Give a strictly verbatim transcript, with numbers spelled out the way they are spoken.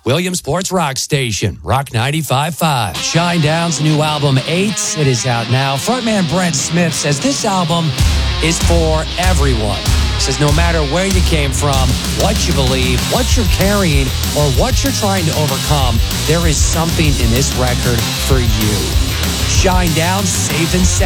Williamsport's rock station, Rock ninety-five point five. Shinedown's new album, Eight, it is out now. Frontman Brent Smith says this album is for everyone. He says no matter where you came from, what you believe, what you're carrying, or what you're trying to overcome, there is something in this record for you. Shinedown, safe and sound.